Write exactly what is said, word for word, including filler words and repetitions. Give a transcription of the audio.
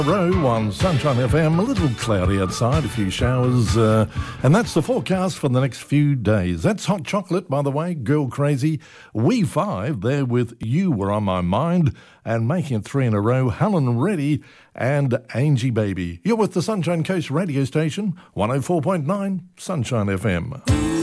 Row on Sunshine F M, a little cloudy outside, a few showers, uh, and that's the forecast for the next few days. That's Hot Chocolate, by the way, Girl Crazy. We Five, there with You Were On My Mind, and making it three in a row, Helen Reddy and Angie Baby. You're with the Sunshine Coast radio station, one oh four point nine Sunshine F M.